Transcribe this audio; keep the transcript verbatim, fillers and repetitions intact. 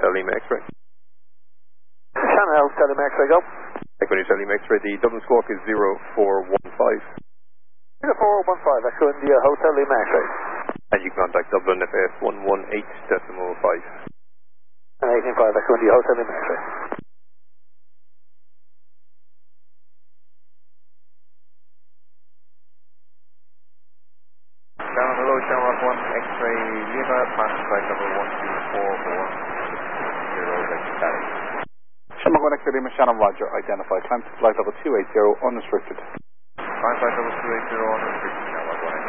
Hotel Lima X-ray. Channel Hotel Lima X-ray, go. Echo Hotel Lima X-ray, the Dublin squawk is zero four one five. zero four one five, Echo India Hotel Lima X-ray. And you can contact Dublin F S one one eight decimal five. eighteen five, Echo India Hotel Lima X-ray. Down hello, Shamrock one, X-ray Lima, pass flight number one two four four zero, static. Shamrock one, X-ray Lima, Shannon Roger, identified. Climb to flight level two eight zero, unrestricted. Climb flight level two eight zero, unrestricted, Shamrock one.